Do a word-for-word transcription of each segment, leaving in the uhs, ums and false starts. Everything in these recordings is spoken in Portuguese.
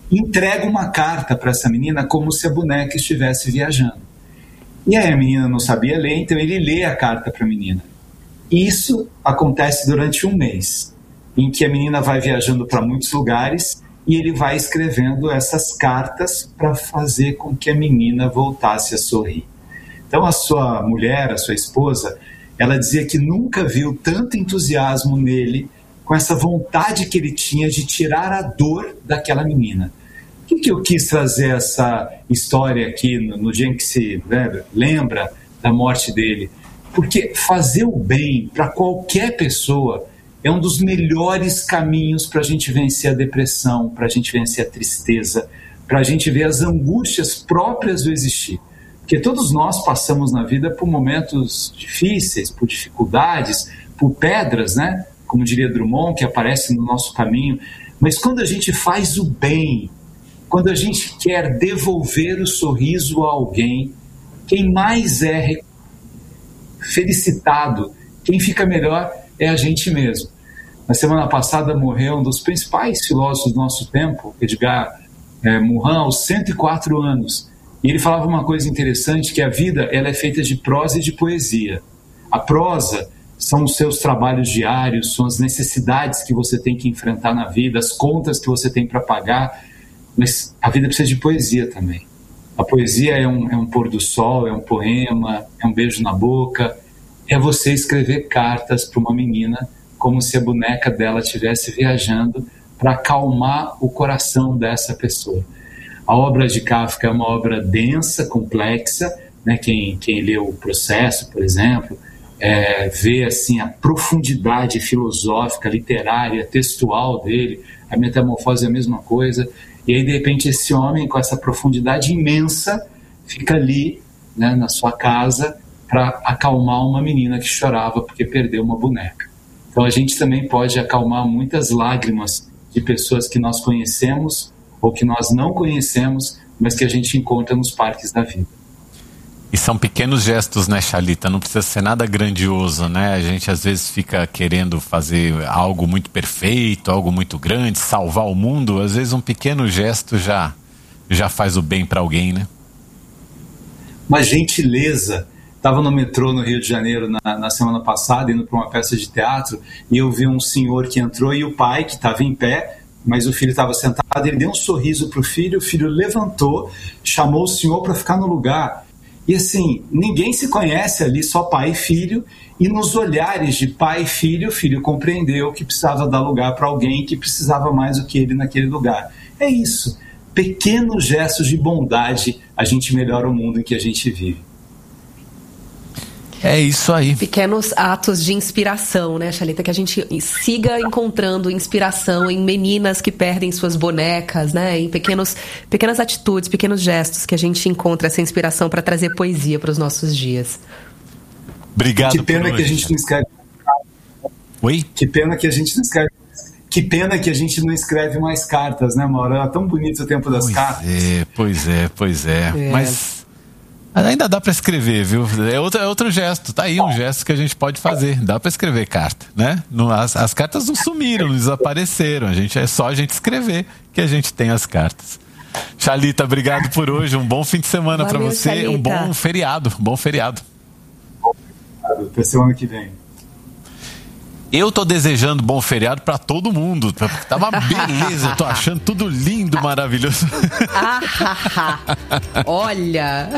entrega uma carta para essa menina como se a boneca estivesse viajando. E aí a menina não sabia ler, então ele lê a carta para a menina. Isso acontece durante um mês, em que a menina vai viajando para muitos lugares e ele vai escrevendo essas cartas para fazer com que a menina voltasse a sorrir. Então a sua mulher, a sua esposa, ela dizia que nunca viu tanto entusiasmo nele, com essa vontade que ele tinha de tirar a dor daquela menina. Por que, que eu quis trazer essa história aqui no, no dia em que se né, lembra da morte dele? Porque fazer o bem para qualquer pessoa é um dos melhores caminhos para a gente vencer a depressão, para a gente vencer a tristeza, para a gente ver as angústias próprias do existir. Porque todos nós passamos na vida por momentos difíceis, por dificuldades, por pedras, né? Como diria Drummond, que aparecem no nosso caminho. Mas quando a gente faz o bem, quando a gente quer devolver o sorriso a alguém, quem mais é felicitado, quem fica melhor é a gente mesmo. Na semana passada morreu um dos principais filósofos do nosso tempo, Edgar é, Morin, aos cento e quatro anos. E ele falava uma coisa interessante, que a vida ela é feita de prosa e de poesia. A prosa são os seus trabalhos diários, são as necessidades que você tem que enfrentar na vida, as contas que você tem para pagar, mas a vida precisa de poesia também. A poesia é um, é um pôr do sol, é um poema, é um beijo na boca, é você escrever cartas para uma menina como se a boneca dela estivesse viajando para acalmar o coração dessa pessoa. A obra de Kafka é uma obra densa, complexa, né? quem, quem lê o Processo, por exemplo, é, vê assim, a profundidade filosófica, literária, textual dele. A Metamorfose é a mesma coisa. E aí, de repente, esse homem, com essa profundidade imensa, fica ali, né, na sua casa para acalmar uma menina que chorava porque perdeu uma boneca. Então, a gente também pode acalmar muitas lágrimas de pessoas que nós conhecemos ou que nós não conhecemos, mas que a gente encontra nos parques da vida. E são pequenos gestos, né, Chalita? Não precisa ser nada grandioso, né? A gente às vezes fica querendo fazer algo muito perfeito, algo muito grande, salvar o mundo. Às vezes um pequeno gesto já, já faz o bem para alguém, né? Uma gentileza. Estava no metrô no Rio de Janeiro na, na semana passada, indo para uma peça de teatro, e eu vi um senhor que entrou e o pai, que estava em pé, mas o filho estava sentado, ele deu um sorriso para o filho, o filho levantou, chamou o senhor para ficar no lugar. E assim, ninguém se conhece ali, só pai e filho, e nos olhares de pai e filho, o filho compreendeu que precisava dar lugar para alguém que precisava mais do que ele naquele lugar. É isso, pequenos gestos de bondade, a gente melhora o mundo em que a gente vive. É isso aí. Pequenos atos de inspiração, né, Chalita? Que a gente siga encontrando inspiração em meninas que perdem suas bonecas, né? Em pequenos, pequenas atitudes, pequenos gestos que a gente encontra essa inspiração para trazer poesia para os nossos dias. Obrigado. Que pena que a gente não escreve. Oi? Que pena que a gente não escreve. Que pena que a gente não escreve mais cartas, né, Mauro? Era tão bonito o tempo das pois cartas. É, pois é, pois é. é. Mas ainda dá para escrever, viu? É outro, é outro gesto. Tá aí um gesto que a gente pode fazer. Dá para escrever carta, né? Não, as, as cartas não sumiram, não desapareceram. A gente, é só a gente escrever que a gente tem as cartas. Chalita, obrigado por hoje. Um bom fim de semana para você. Chalita. Um bom feriado. Um bom feriado. Até semana que vem. Eu tô desejando bom feriado pra todo mundo. Tá uma beleza, eu tô achando tudo lindo, maravilhoso. Olha.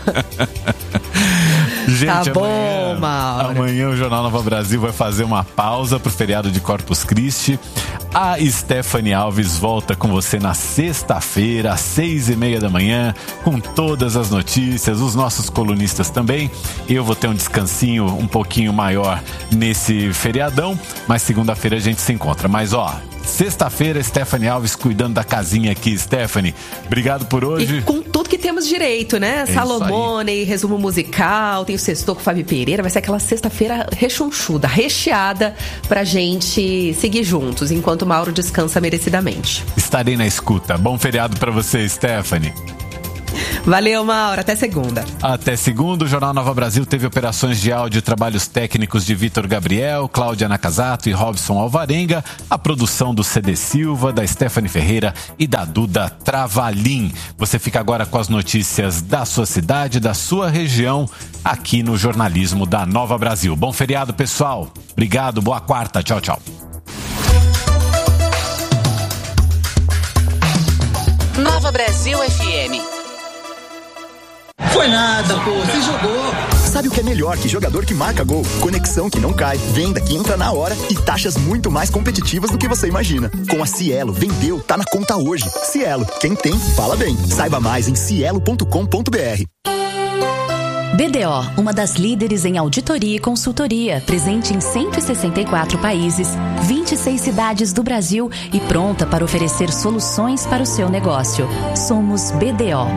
Gente, tá bom, amanhã, Mauro. Amanhã o Jornal Nova Brasil vai fazer uma pausa pro feriado de Corpus Christi. A Stephanie Alves volta com você na sexta-feira, às seis e meia da manhã, com todas as notícias, os nossos colunistas também. Eu vou ter um descansinho um pouquinho maior nesse feriadão, mas segunda-feira a gente se encontra. Mas ó, sexta-feira, Stephanie Alves cuidando da casinha aqui. Stephanie, obrigado por hoje. E com tudo que temos direito, né? É Salomone, resumo musical, tem o Sextou com o Fábio Pereira. Vai ser aquela sexta-feira rechonchuda, recheada pra gente seguir juntos, enquanto o Mauro descansa merecidamente. Estarei na escuta. Bom feriado pra você, Stephanie. Valeu, Mauro. Até segunda. Até segunda. O Jornal Nova Brasil teve operações de áudio e trabalhos técnicos de Vitor Gabriel, Cláudia Nakazato e Robson Alvarenga. A produção do C D Silva, da Stephanie Ferreira e da Duda Travalim. Você fica agora com as notícias da sua cidade, da sua região, aqui no Jornalismo da Nova Brasil. Bom feriado, pessoal. Obrigado. Boa quarta. Tchau, tchau. Nova Brasil F M. Foi nada, pô, você jogou. Sabe o que é melhor que jogador que marca gol? Conexão que não cai, venda que entra na hora e taxas muito mais competitivas do que você imagina. Com a Cielo, vendeu, tá na conta hoje. Cielo, quem tem, fala bem. Saiba mais em cielo ponto com ponto b r. B D O, uma das líderes em auditoria e consultoria, presente em cento e sessenta e quatro países, vinte e seis cidades do Brasil e pronta para oferecer soluções para o seu negócio. Somos B D O.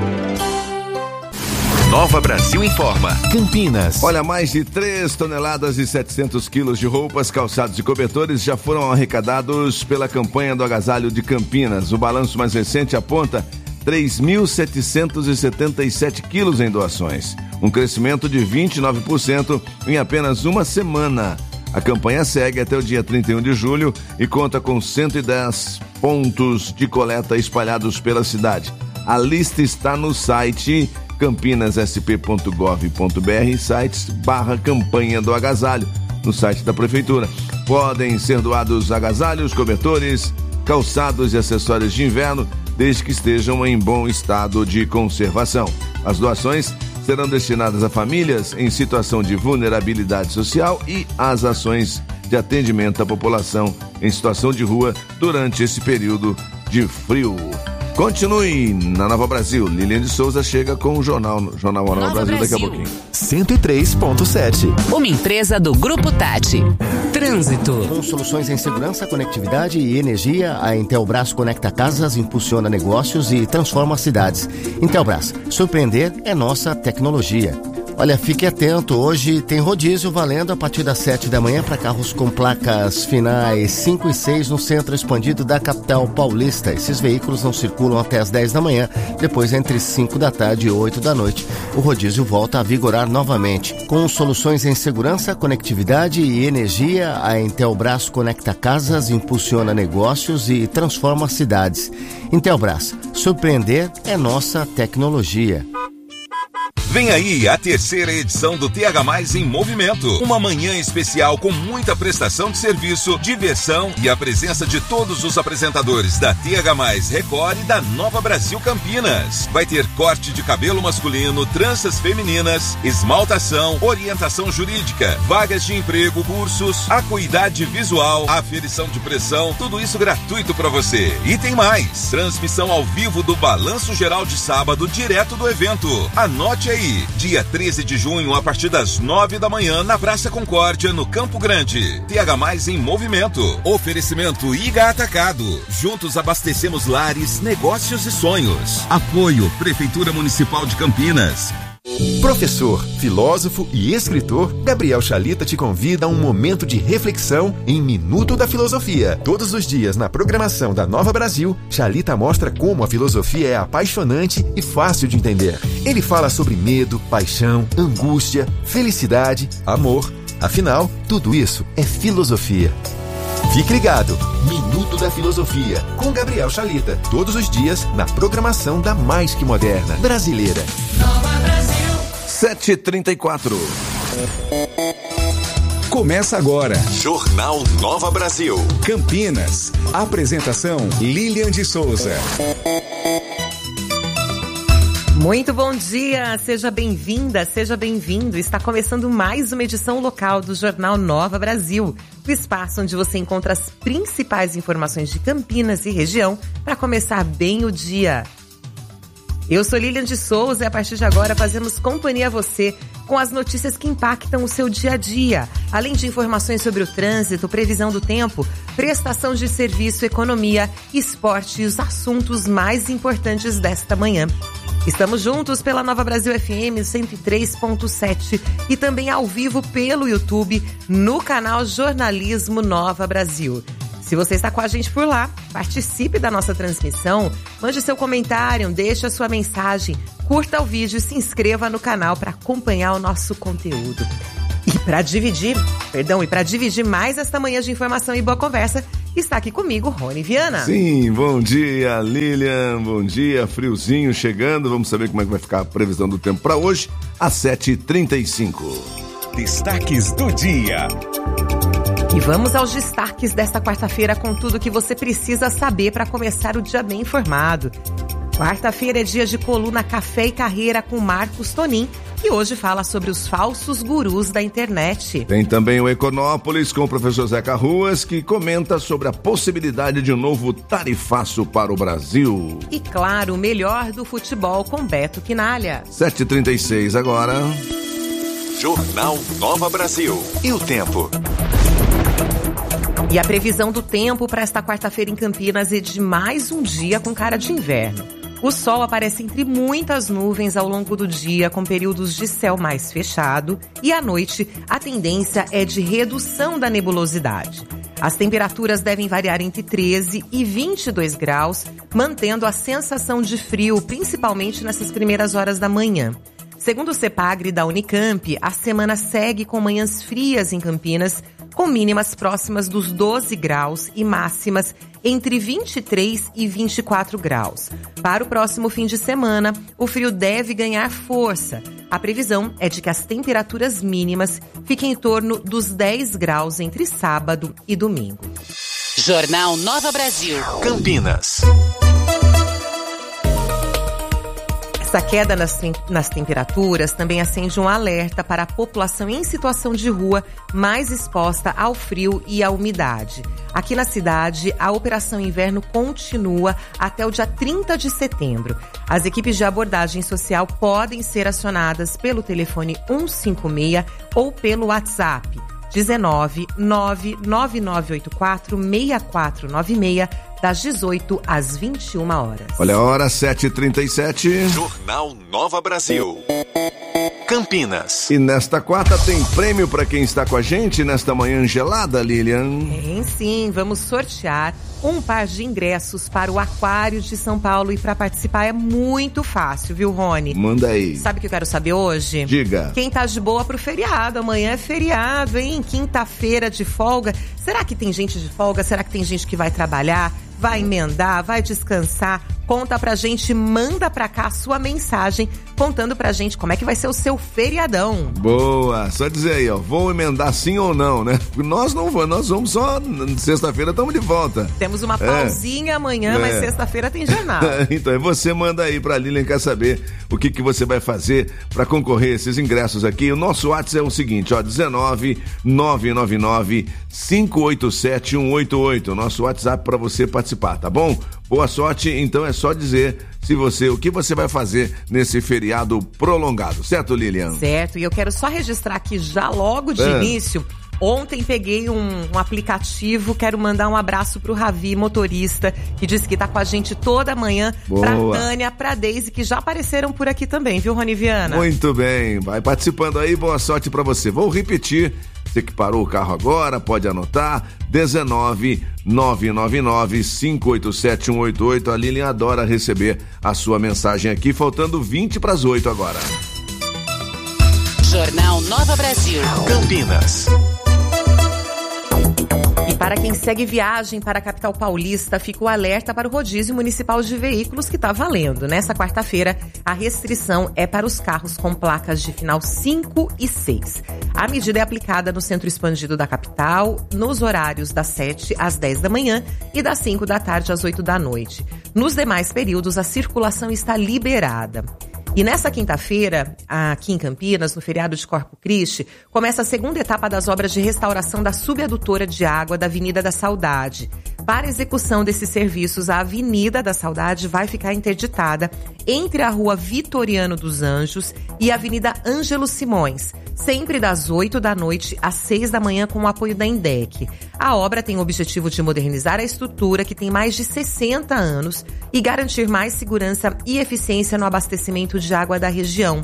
Nova Brasil informa. Campinas. Olha, mais de três toneladas e setecentos quilos de roupas, calçados e cobertores já foram arrecadados pela campanha do agasalho de Campinas. O balanço mais recente aponta três mil setecentos e setenta e sete quilos em doações, um crescimento de vinte e nove por cento em apenas uma semana. A campanha segue até o dia trinta e um de julho e conta com cento e dez pontos de coleta espalhados pela cidade. A lista está no site campinas s p ponto gov ponto b r, sites barra campanha do agasalho, no site da prefeitura. Podem ser doados agasalhos, cobertores, calçados e acessórios de inverno, desde que estejam em bom estado de conservação. As doações serão destinadas a famílias em situação de vulnerabilidade social e às ações de atendimento à população em situação de rua durante esse período de frio. Continue na Nova Brasil. Lilian de Souza chega com o Jornal, Jornal Nova, Nova Brasil, Brasil daqui a pouquinho. cento e três ponto sete. Uma empresa do Grupo Tati. Trânsito. Com soluções em segurança, conectividade e energia, a Intelbras conecta casas, impulsiona negócios e transforma cidades. Intelbras, surpreender é nossa tecnologia. Olha, fique atento, hoje tem rodízio valendo a partir das sete da manhã para carros com placas finais cinco e seis no centro expandido da capital paulista. Esses veículos não circulam até as dez da manhã, depois entre cinco da tarde e oito da noite. O rodízio volta a vigorar novamente. Com soluções em segurança, conectividade e energia, a Intelbras conecta casas, impulsiona negócios e transforma cidades. Intelbras, surpreender é nossa tecnologia. Vem aí a terceira edição do T H Mais em Movimento. Uma manhã especial com muita prestação de serviço, diversão e a presença de todos os apresentadores da T H Mais Record e da Nova Brasil Campinas. Vai ter corte de cabelo masculino, tranças femininas, esmaltação, orientação jurídica, vagas de emprego, cursos, acuidade visual, aferição de pressão, tudo isso gratuito para você. E tem mais, transmissão ao vivo do Balanço Geral de sábado, direto do evento. Anote aí. Dia treze de junho, a partir das nove da manhã, na Praça Concórdia, no Campo Grande. T H Mais em Movimento. Oferecimento I G A Atacado. Juntos abastecemos lares, negócios e sonhos. Apoio Prefeitura Municipal de Campinas. Professor, filósofo e escritor, Gabriel Chalita te convida a um momento de reflexão em Minuto da Filosofia. Todos os dias na programação da Nova Brasil, Chalita mostra como a filosofia é apaixonante e fácil de entender. Ele fala sobre medo, paixão, angústia, felicidade, amor. Afinal, tudo isso é filosofia. Fique ligado, Minuto da Filosofia, com Gabriel Chalita. Todos os dias na programação da mais que moderna brasileira. sete e trinta e quatro. Começa agora. Jornal Nova Brasil. Campinas. Apresentação Lilian de Souza. Muito bom dia, seja bem-vinda, seja bem-vindo. Está começando mais uma edição local do Jornal Nova Brasil, o espaço onde você encontra as principais informações de Campinas e região para começar bem o dia. Eu sou Lilian de Souza e a partir de agora fazemos companhia a você com as notícias que impactam o seu dia a dia, além de informações sobre o trânsito, previsão do tempo, prestação de serviço, economia, esporte e os assuntos mais importantes desta manhã. Estamos juntos pela Nova Brasil F M cento e três ponto sete e também ao vivo pelo YouTube no canal Jornalismo Nova Brasil. Se você está com a gente por lá, participe da nossa transmissão, mande seu comentário, deixe a sua mensagem, curta o vídeo e se inscreva no canal para acompanhar o nosso conteúdo. E para dividir, perdão, e para dividir mais esta manhã de informação e boa conversa, está aqui comigo Rony Viana. Sim, bom dia Lilian, bom dia, friozinho chegando, vamos saber como é que vai ficar a previsão do tempo para hoje, às sete e trinta e cinco. Destaques do dia. E vamos aos destaques desta quarta-feira com tudo que você precisa saber para começar o dia bem informado. Quarta-feira é dia de coluna Café e Carreira com Marcos Tonin, que hoje fala sobre os falsos gurus da internet. Tem também o Econópolis com o professor Zeca Ruas, que comenta sobre a possibilidade de um novo tarifaço para o Brasil. E claro, o melhor do futebol com Beto Quinalha. sete e trinta e seis agora. Jornal Nova Brasil. E o tempo? E a previsão do tempo para esta quarta-feira em Campinas é de mais um dia com cara de inverno. O sol aparece entre muitas nuvens ao longo do dia, com períodos de céu mais fechado, e à noite a tendência é de redução da nebulosidade. As temperaturas devem variar entre treze e vinte e dois graus, mantendo a sensação de frio, principalmente nessas primeiras horas da manhã. Segundo o CEPAGRE da Unicamp, a semana segue com manhãs frias em Campinas, com mínimas próximas dos doze graus e máximas entre vinte e três e vinte e quatro graus. Para o próximo fim de semana, o frio deve ganhar força. A previsão é de que as temperaturas mínimas fiquem em torno dos dez graus entre sábado e domingo. Jornal Nova Brasil. Campinas. Essa queda nas, nas temperaturas também acende um alerta para a população em situação de rua mais exposta ao frio e à umidade. Aqui na cidade, a Operação Inverno continua até o dia trinta de setembro. As equipes de abordagem social podem ser acionadas pelo telefone cento e cinquenta e seis ou pelo WhatsApp dezenove, nove nove nove oito quatro, seis quatro nove seis, das dezoito às vinte e uma horas. Olha a hora, sete e trinta e sete. Jornal Nova Brasil. Campinas. E nesta quarta tem prêmio para quem está com a gente nesta manhã gelada, Lilian. Tem sim, vamos sortear um par de ingressos para o Aquário de São Paulo, e para participar é muito fácil, viu, Rony? Manda aí. Sabe o que eu quero saber hoje? Diga. Quem tá de boa pro feriado? Amanhã é feriado, hein? Quinta-feira de folga. Será que tem gente de folga? Será que tem gente que vai trabalhar? Vai emendar? Vai descansar? Conta pra gente, manda pra cá a sua mensagem contando pra gente como é que vai ser o seu feriadão. Boa, só dizer aí, ó, vou emendar sim ou não, né? Nós não vamos, nós vamos só, sexta-feira estamos de volta. Temos uma pausinha é. amanhã, é. mas sexta-feira tem jornal. Então, você manda aí pra Lilian, quer saber o que, que você vai fazer pra concorrer a esses ingressos aqui. O nosso WhatsApp é o seguinte, ó, dezenove, nove nove nove, cinco oito sete, um oito oito, nosso WhatsApp pra você participar, tá bom? Boa sorte, então é só dizer se você, o que você vai fazer nesse feriado prolongado, certo, Lilian? Certo, e eu quero só registrar aqui já logo de é. início. Ontem peguei um, um aplicativo, quero mandar um abraço pro Ravi, motorista, que disse que tá com a gente toda manhã. Boa. Pra Tânia, pra Deise, que já apareceram por aqui também, viu, Rony Viana? Muito bem, vai participando aí, boa sorte pra você. Vou repetir, você que parou o carro agora, pode anotar, dezenove, nove nove nove, cinco oito sete, um oito oito, a Lilian adora receber a sua mensagem aqui, faltando vinte para as oito agora. Jornal Nova Brasil. Campinas. E para quem segue viagem para a capital paulista, fica o alerta para o rodízio municipal de veículos que está valendo. Nessa quarta-feira, a restrição é para os carros com placas de final cinco e seis. A medida é aplicada no centro expandido da capital, nos horários das sete às dez da manhã e das cinco da tarde às oito da noite. Nos demais períodos, a circulação está liberada. E nessa quinta-feira, aqui em Campinas, no feriado de Corpus Christi, começa a segunda etapa das obras de restauração da subadutora de água da Avenida da Saudade. Para a execução desses serviços, a Avenida da Saudade vai ficar interditada entre a Rua Vitoriano dos Anjos e a Avenida Ângelo Simões, sempre das oito da noite às seis da manhã, com o apoio da INDEC. A obra tem o objetivo de modernizar a estrutura, que tem mais de sessenta anos, e garantir mais segurança e eficiência no abastecimento de água da região.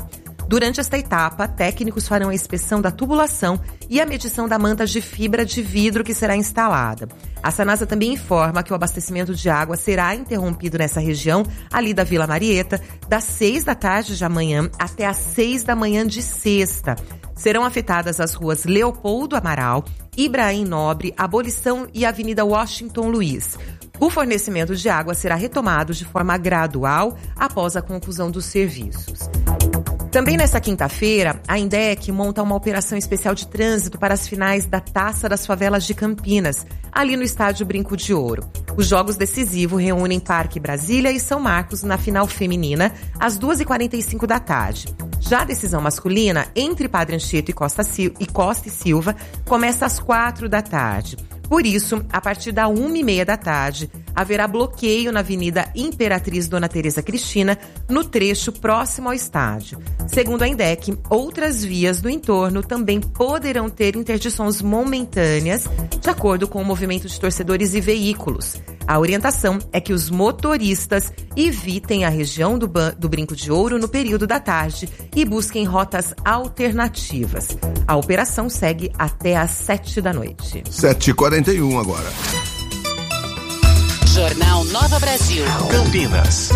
Durante esta etapa, técnicos farão a inspeção da tubulação e a medição da manta de fibra de vidro que será instalada. A Sanasa também informa que o abastecimento de água será interrompido nessa região, ali da Vila Marieta, das seis da tarde de amanhã até às seis da manhã de sexta. Serão afetadas as ruas Leopoldo Amaral, Ibrahim Nobre, Abolição e Avenida Washington Luiz. O fornecimento de água será retomado de forma gradual após a conclusão dos serviços. Também nesta quinta-feira, a INDEC monta uma operação especial de trânsito para as finais da Taça das Favelas de Campinas, ali no estádio Brinco de Ouro. Os jogos decisivos reúnem Parque Brasília e São Marcos na final feminina, às duas e quarenta e cinco da tarde. Já a decisão masculina, entre Padre Anchieta e Costa, Sil- e Costa e Silva, começa às quatro da tarde. Por isso, a partir da uma e meia da tarde, haverá bloqueio na Avenida Imperatriz Dona Teresa Cristina, no trecho próximo ao estádio. Segundo a INDEC, outras vias do entorno também poderão ter interdições momentâneas, de acordo com o movimento de torcedores e veículos. A orientação é que os motoristas evitem a região do, ban- do Brinco de Ouro no período da tarde e busquem rotas alternativas. A operação segue até às sete da noite. sete e quarenta e um agora. Jornal Nova Brasil. Campinas.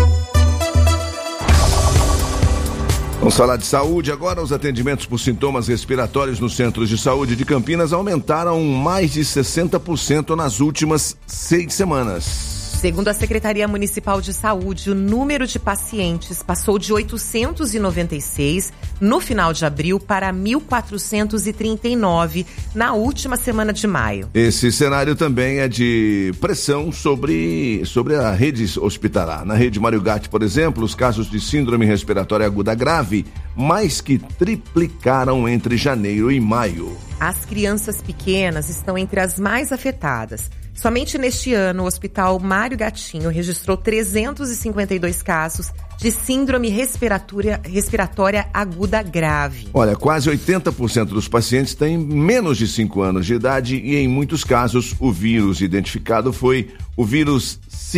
Vamos falar de saúde agora. Os atendimentos por sintomas respiratórios nos centros de saúde de Campinas aumentaram mais de sessenta por cento nas últimas seis semanas. Segundo a Secretaria Municipal de Saúde, o número de pacientes passou de oitocentos e noventa e seis no final de abril para mil quatrocentos e trinta e nove na última semana de maio. Esse cenário também é de pressão sobre, sobre a rede hospitalar. Na rede Mário Gatti, por exemplo, os casos de síndrome respiratória aguda grave mais que triplicaram entre janeiro e maio. As crianças pequenas estão entre as mais afetadas. Somente neste ano, o Hospital Mário Gatinho registrou trezentos e cinquenta e dois casos de síndrome respiratória, respiratória aguda grave. Olha, quase oitenta por cento dos pacientes têm menos de cinco anos de idade e, em muitos casos, o vírus identificado foi o vírus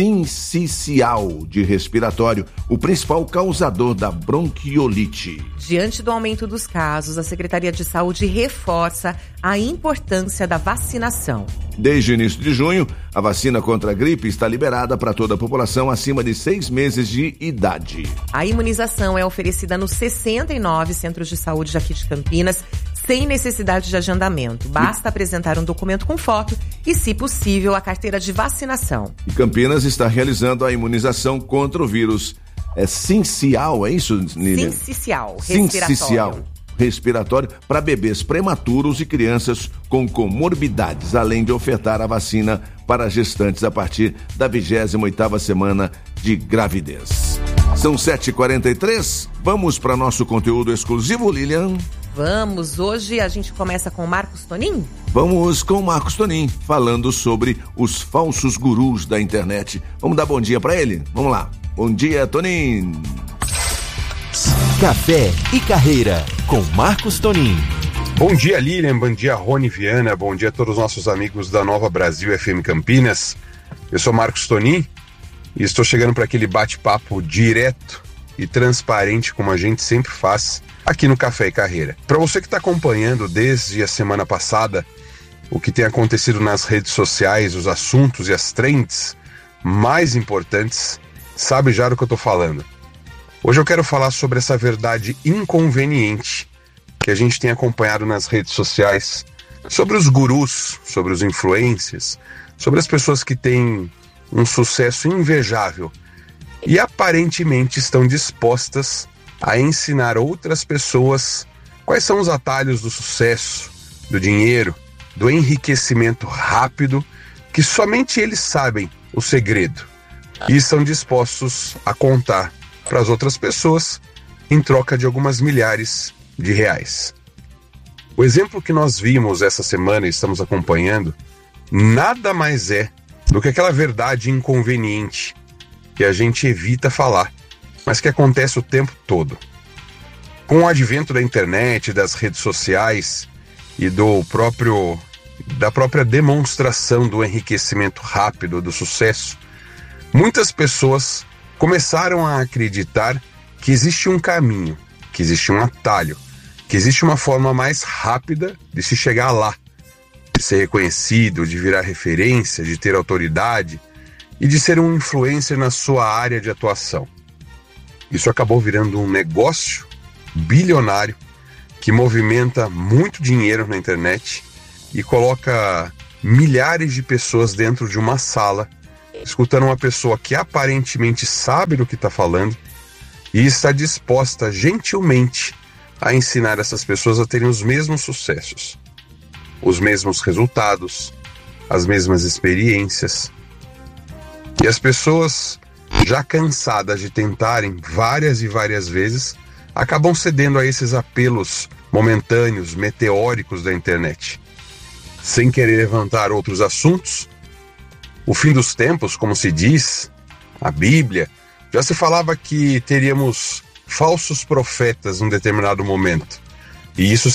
sincicial de respiratório, o principal causador da bronquiolite. Diante do aumento dos casos, a Secretaria de Saúde reforça a importância da vacinação. Desde o início de junho, a vacina contra a gripe está liberada para toda a população acima de seis meses de idade. A imunização é oferecida nos sessenta e nove centros de saúde aqui de Campinas, sem necessidade de agendamento. Basta apresentar um documento com foto e, se possível, a carteira de vacinação. E Campinas está realizando a imunização contra o vírus é sincicial, é isso, Nília? Sincicial, respiratório. Sincicial, respiratório para bebês prematuros e crianças com comorbidades, além de ofertar a vacina para gestantes a partir da vigésima oitava semana de gravidez. São sete e quarenta e três, vamos para nosso conteúdo exclusivo, Lilian? Vamos, hoje a gente começa com o Marcos Tonin? Vamos com o Marcos Tonin, falando sobre os falsos gurus da internet. Vamos dar bom dia para ele? Vamos lá. Bom dia, Tonin. Café e Carreira, com Marcos Tonin. Bom dia, Lilian. Bom dia, Rony Viana. Bom dia a todos os nossos amigos da Nova Brasil F M Campinas. Eu sou Marcos Tonin e estou chegando para aquele bate-papo direto e transparente, como a gente sempre faz aqui no Café e Carreira. Para você que está acompanhando desde a semana passada o que tem acontecido nas redes sociais, os assuntos e as trends mais importantes, sabe já do que eu estou falando. Hoje eu quero falar sobre essa verdade inconveniente que a gente tem acompanhado nas redes sociais, sobre os gurus, sobre os influencers, sobre as pessoas que têm um sucesso invejável e aparentemente estão dispostas a ensinar outras pessoas quais são os atalhos do sucesso, do dinheiro, do enriquecimento rápido, que somente eles sabem o segredo e estão dispostos a contar para as outras pessoas em troca de algumas milhares de reais. O exemplo que nós vimos essa semana e estamos acompanhando nada mais é do que aquela verdade inconveniente que a gente evita falar, mas que acontece o tempo todo. Com o advento da internet, das redes sociais e do próprio, da própria demonstração do enriquecimento rápido, do sucesso, muitas pessoas começaram a acreditar que existe um caminho, que existe um atalho, que existe uma forma mais rápida de se chegar lá, de ser reconhecido, de virar referência, de ter autoridade e de ser um influencer na sua área de atuação. Isso acabou virando um negócio bilionário que movimenta muito dinheiro na internet e coloca milhares de pessoas dentro de uma sala, escutando uma pessoa que aparentemente sabe do que está falando e está disposta gentilmente a ensinar essas pessoas a terem os mesmos sucessos, os mesmos resultados, as mesmas experiências. E as pessoas, já cansadas de tentarem várias e várias vezes, acabam cedendo a esses apelos momentâneos, meteóricos da internet. Sem querer levantar outros assuntos, o fim dos tempos, como se diz, a Bíblia, já se falava que teríamos falsos profetas num determinado momento. E isso